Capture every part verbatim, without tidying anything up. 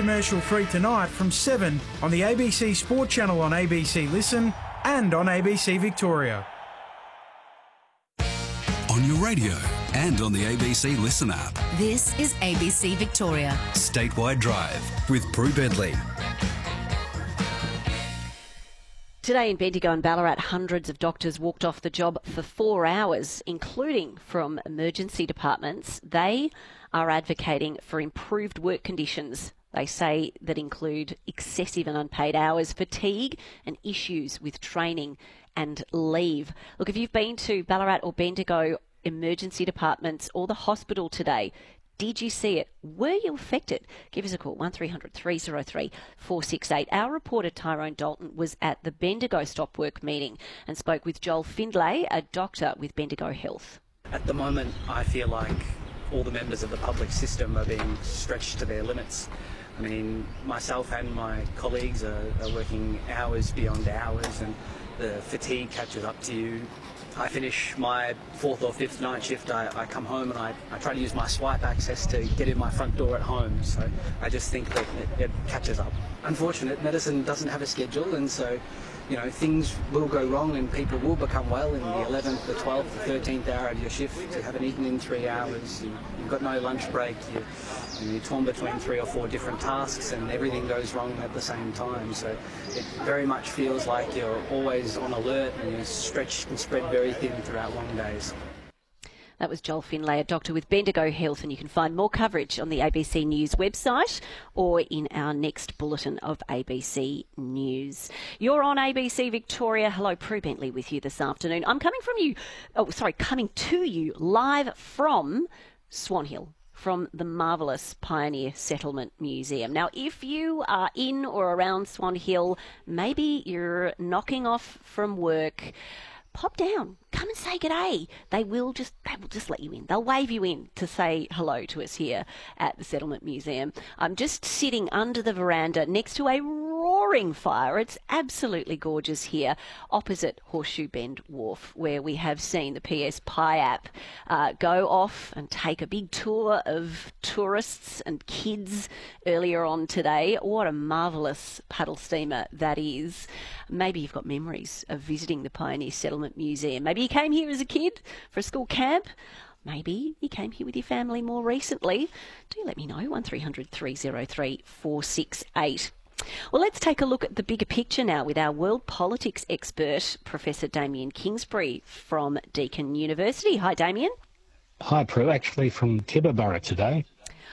commercial free tonight from seven on the A B C Sport Channel on A B C Listen and on A B C Victoria. On your radio and on the A B C Listen app. This is A B C Victoria. Statewide Drive with Prue Bentley. Today in Bendigo and Ballarat, hundreds of doctors walked off the job for four hours, including from emergency departments. They are advocating for improved work conditions. They say that include excessive and unpaid hours, fatigue and issues with training and leave. Look, if you've been to Ballarat or Bendigo emergency departments or the hospital today, did you see it? Were you affected? Give us a call, one three hundred, three oh three, four six eight. Our reporter Tyrone Dalton was at the Bendigo Stop Work meeting and spoke with Joel Findlay, a doctor with Bendigo Health. At the moment, I feel like all the members of the public system are being stretched to their limits. I mean, myself and my colleagues are, are working hours beyond hours, and the fatigue catches up to you. I finish my fourth or fifth night shift, I, I come home and I, I try to use my swipe access to get in my front door at home. So I just think that it, it catches up. Unfortunate, medicine doesn't have a schedule, and so, you know, things will go wrong and people will become well in the eleventh, the twelfth, the thirteenth hour of your shift. You haven't eaten in three hours, you, you've got no lunch break, you, you're torn between three or four different tasks and everything goes wrong at the same time. So it very much feels like you're always on alert and you're stretched and spread very thin throughout long days. That was Joel Findlay, a doctor with Bendigo Health, and you can find more coverage on the A B C News website or in our next bulletin of A B C News. You're on A B C Victoria. Hello, Prue Bentley with you this afternoon. I'm coming from you, oh, sorry, coming to you live from Swan Hill, from the marvellous Pioneer Settlement Museum. Now, if you are in or around Swan Hill, maybe you're knocking off from work, pop down, come and say g'day. They will just they will just let you in. They'll wave you in to say hello to us here at the Settlement Museum. I'm just sitting under the veranda next to a roaring fire. It's absolutely gorgeous here, opposite Horseshoe Bend Wharf, where we have seen the P S Pi app uh, go off and take a big tour of tourists and kids earlier on today. What a marvellous paddle steamer that is. Maybe you've got memories of visiting the Pioneer Settlement Museum. Maybe you came here as a kid for a school camp. Maybe you came here with your family more recently. Do let me know, one three hundred, three oh three, four six eight. Well, let's take a look at the bigger picture now with our world politics expert, Professor Damien Kingsbury from Deakin University. Hi, Damien. Hi, Prue. Actually from Tibooburra today.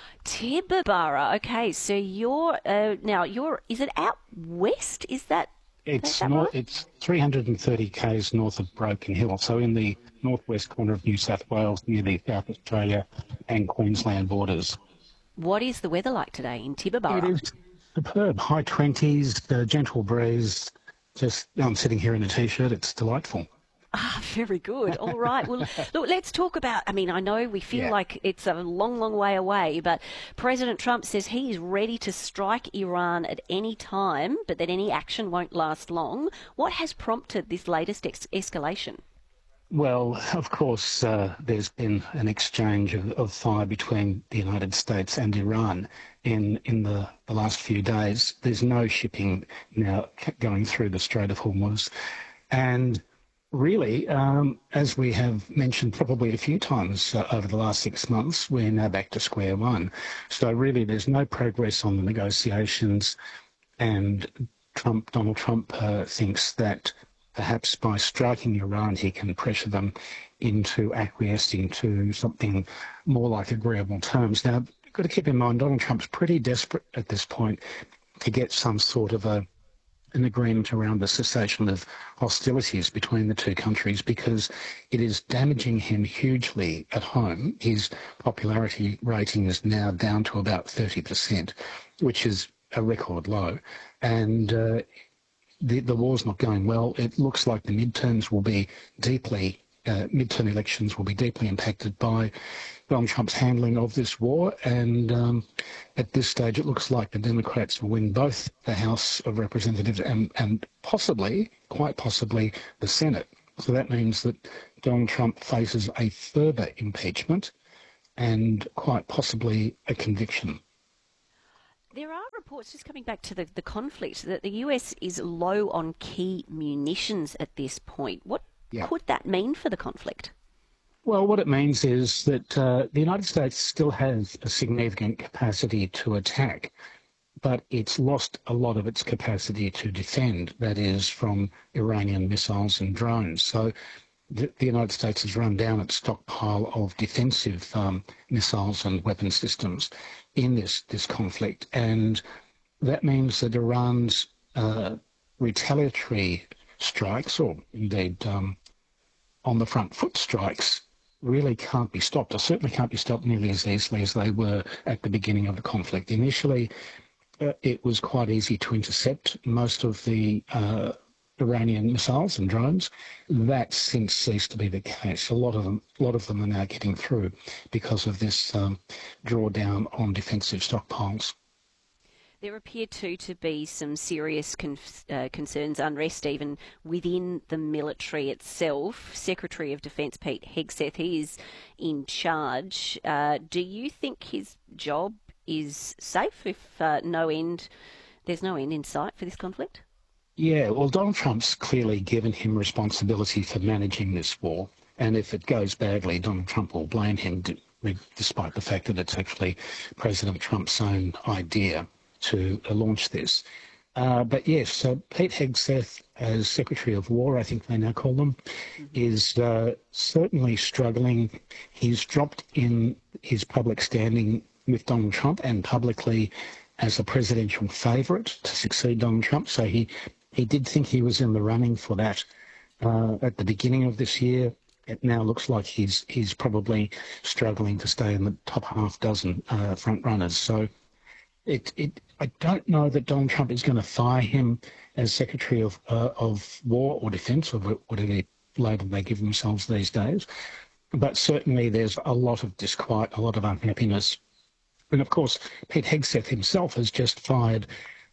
Tibooburra. Okay, so you're, uh, now, you're, is it out west? Is that It's nor- right? It's three hundred thirty k's north of Broken Hill, so in the northwest corner of New South Wales, near the South Australia and Queensland borders. What is the weather like today in Tibooburra? It is superb. High twenties, uh, gentle breeze. Just I'm sitting here in a t-shirt. It's delightful. Ah, very good. All right. Well, look, let's talk about, I mean, I know we feel Yeah. like it's a long, long way away, but President Trump says he is ready to strike Iran at any time, but that any action won't last long. What has prompted this latest ex- escalation? Well, of course, uh, there's been an exchange of, of fire between the United States and Iran in in the, the last few days. There's no shipping now going through the Strait of Hormuz. And really, um, as we have mentioned probably a few times uh, over the last six months, we're now back to square one. So really, there's no progress on the negotiations, and Trump, Donald Trump uh, thinks that perhaps by striking Iran, he can pressure them into acquiescing to something more like agreeable terms. Now, you've got to keep in mind, Donald Trump's pretty desperate at this point to get some sort of a an agreement around the cessation of hostilities between the two countries, because it is damaging him hugely at home. His popularity rating is now down to about thirty percent, which is a record low. And uh, the, the war's not going well. It looks like the midterms will be deeply, uh, midterm elections will be deeply impacted by Donald Trump's handling of this war. And um, at this stage, it looks like the Democrats will win both the House of Representatives and, and possibly, quite possibly, the Senate. So that means that Donald Trump faces a further impeachment and quite possibly a conviction. There are reports, just coming back to the, the conflict, that the U S is low on key munitions at this point. What Yeah. could that mean for the conflict? Well, what it means is that uh, the United States still has a significant capacity to attack, but it's lost a lot of its capacity to defend, that is, from Iranian missiles and drones. So the, the United States has run down its stockpile of defensive um, missiles and weapon systems in this, this conflict. And that means that Iran's uh, retaliatory strikes, or indeed um, on the front foot strikes, really can't be stopped, or certainly can't be stopped nearly as easily as they were at the beginning of the conflict. Initially, uh, it was quite easy to intercept most of the uh, Iranian missiles and drones. That's since ceased to be the case. A lot of them, a lot of them are now getting through because of this um, drawdown on defensive stockpiles. There appear too to be some serious con- uh, concerns, unrest even within the military itself. Secretary of Defence Pete Hegseth, he is in charge. Uh, do you think his job is safe if uh, no end, there's no end in sight for this conflict? Yeah, well, Donald Trump's clearly given him responsibility for managing this war, and if it goes badly, Donald Trump will blame him, despite the fact that it's actually President Trump's own idea to launch this. Uh, but yes, so Pete Hegseth, as Secretary of War, I think they now call them, mm-hmm. is uh, certainly struggling. He's dropped in his public standing with Donald Trump and publicly as a presidential favourite to succeed Donald Trump. So he, he did think he was in the running for that uh, at the beginning of this year. It now looks like he's he's probably struggling to stay in the top half dozen uh, front runners. So It, it, I don't know that Donald Trump is going to fire him as Secretary of uh, of War or Defence, or whatever label they give themselves these days. But certainly there's a lot of disquiet, a lot of unhappiness. And of course, Pete Hegseth himself has just fired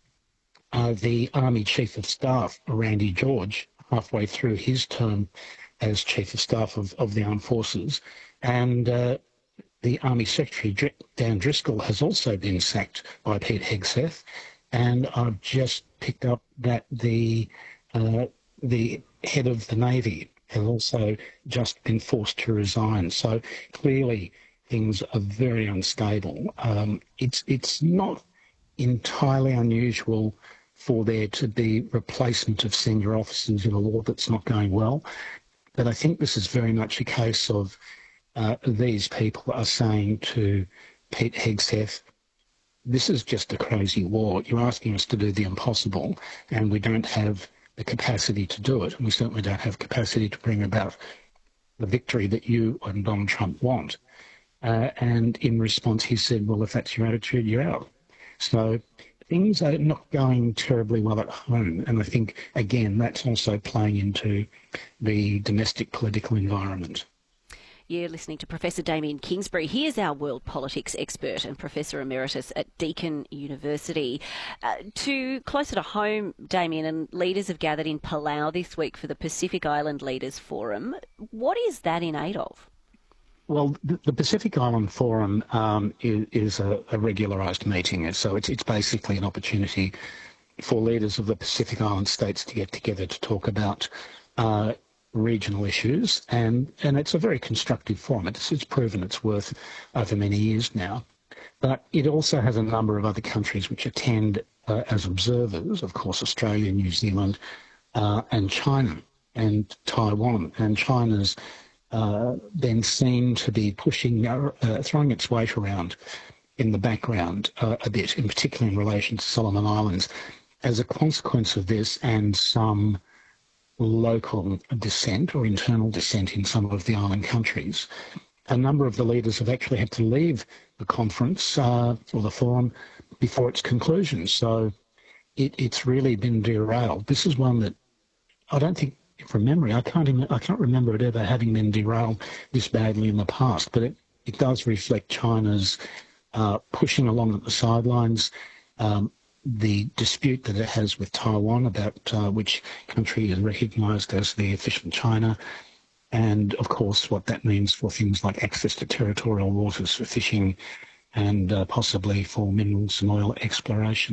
uh, the Army Chief of Staff, Randy George, halfway through his term as Chief of Staff of, of the Armed Forces. And uh, the Army Secretary, Dan Driscoll, has also been sacked by Pete Hegseth, and I've just picked up that the uh, the head of the Navy has also just been forced to resign. So clearly things are very unstable. Um, it's it's not entirely unusual for there to be replacement of senior officers in a war that's not going well, but I think this is very much a case of Uh, these people are saying to Pete Hegseth, this is just a crazy war. You're asking us to do the impossible, and we don't have the capacity to do it. And we certainly don't have capacity to bring about the victory that you and Donald Trump want. Uh, and in response, he said, well, if that's your attitude, you're out. So things are not going terribly well at home. And I think, again, that's also playing into the domestic political environment. You're listening to Professor Damien Kingsbury. He is our world politics expert and Professor Emeritus at Deakin University. Uh, to closer to home, Damien, and leaders have gathered in Palau this week for the Pacific Island Leaders Forum. What is that in aid of? Well, the, the Pacific Island Forum um, is, is a, a regularised meeting, so it's, it's basically an opportunity for leaders of the Pacific Island states to get together to talk about uh, regional issues, and, and it's a very constructive forum. It's, it's proven its worth over many years now. But it also has a number of other countries which attend uh, as observers, of course, Australia, New Zealand, uh, and China and Taiwan. And China's uh, been seen to be pushing, uh, throwing its weight around in the background uh, a bit, in particular in relation to Solomon Islands. As a consequence of this and some local dissent or internal dissent in some of the island countries, a number of the leaders have actually had to leave the conference uh, or the forum before its conclusion. So it, it's really been derailed. This is one that I don't think, from memory, I can't even, I can't remember it ever having been derailed this badly in the past. But it, it does reflect China's uh, pushing along at the sidelines. Um, the dispute that it has with Taiwan about uh, which country is recognised as the official China, and of course what that means for things like access to territorial waters for fishing and uh, possibly for minerals and oil exploration.